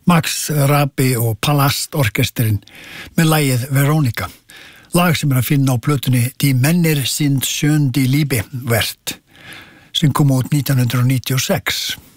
Max Rabi og Palast orkesterinn með lagið Veronica, lag sem að finna á plötunni Die Männer sind schön die Liebe wert, sem kom út 1996.